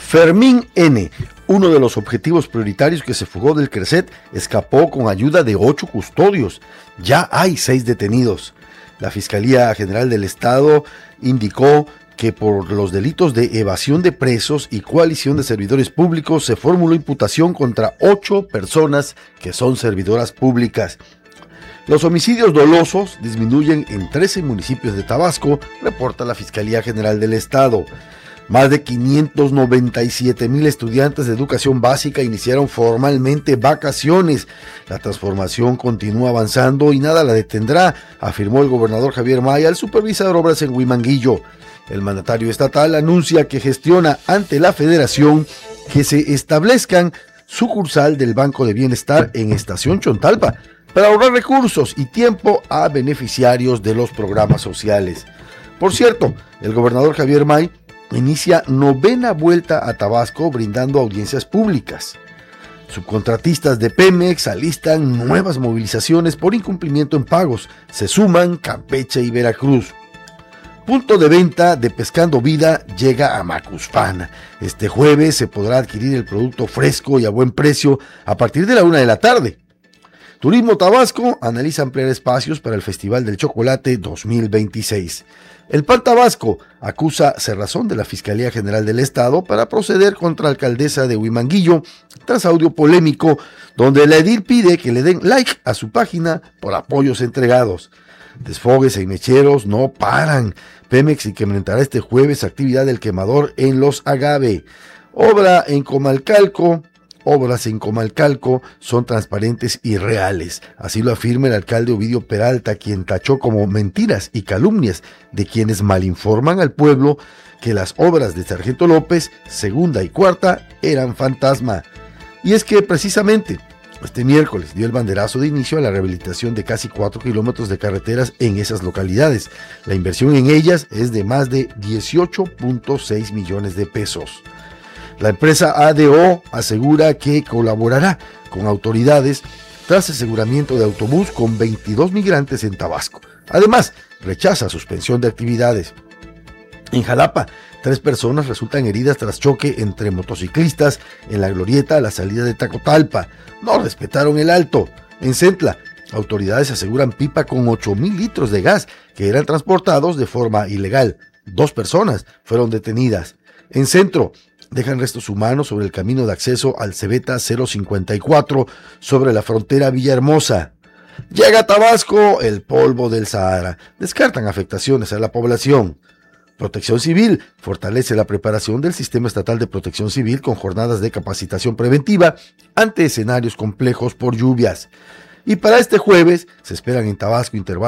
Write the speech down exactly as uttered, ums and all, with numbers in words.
Fermín N., uno de los objetivos prioritarios que se fugó del Creset, escapó con ayuda de ocho custodios. Ya hay seis detenidos. La Fiscalía General del Estado indicó que por los delitos de evasión de presos y coalición de servidores públicos se formuló imputación contra ocho personas que son servidoras públicas. Los homicidios dolosos disminuyen en trece municipios de Tabasco, reporta la Fiscalía General del Estado. Más de quinientos noventa y siete mil estudiantes de educación básica iniciaron formalmente vacaciones. La transformación continúa avanzando y nada la detendrá, afirmó el gobernador Javier May al supervisar obras en Huimanguillo. El mandatario estatal anuncia que gestiona ante la federación que se establezcan sucursal del Banco de Bienestar en Estación Chontalpa para ahorrar recursos y tiempo a beneficiarios de los programas sociales. Por cierto, el gobernador Javier May inicia novena vuelta a Tabasco brindando audiencias públicas. Subcontratistas de Pemex alistan nuevas movilizaciones por incumplimiento en pagos. Se suman Campeche y Veracruz. Punto de venta de Pescando Vida llega a Macuspana. Este jueves se podrá adquirir el producto fresco y a buen precio a partir de la una de la tarde. Turismo Tabasco analiza ampliar espacios para el Festival del Chocolate dos mil veintiséis. El P A N Tabasco acusa cerrazón de la Fiscalía General del Estado para proceder contra la alcaldesa de Huimanguillo tras audio polémico donde la edil pide que le den like a su página por apoyos entregados. Desfogues en mecheros no paran. Pemex incrementará este jueves actividad del quemador en Los Agave. Obra en Comalcalco. Obras en Comalcalco son transparentes y reales. Así lo afirma el alcalde Ovidio Peralta, quien tachó como mentiras y calumnias de quienes malinforman al pueblo que las obras de Sargento López, segunda y cuarta, eran fantasma. Y es que precisamente este miércoles dio el banderazo de inicio a la rehabilitación de casi cuatro kilómetros de carreteras en esas localidades. La inversión en ellas es de más de dieciocho punto seis millones de pesos. La empresa A D O asegura que colaborará con autoridades tras aseguramiento de autobús con veintidós migrantes en Tabasco. Además, rechaza suspensión de actividades. En Jalapa, tres personas resultan heridas tras choque entre motociclistas en la glorieta a la salida de Tacotalpa. No respetaron el alto. En Centla, autoridades aseguran pipa con ocho mil litros de gas que eran transportados de forma ilegal. Dos personas fueron detenidas. En Centro, dejan restos humanos sobre el camino de acceso al Cebeta cero cincuenta y cuatro sobre la frontera Villahermosa. Llega a Tabasco el polvo del Sahara. Descartan afectaciones a la población. Protección Civil fortalece la preparación del Sistema Estatal de Protección Civil con jornadas de capacitación preventiva ante escenarios complejos por lluvias. Y para este jueves se esperan en Tabasco intervalos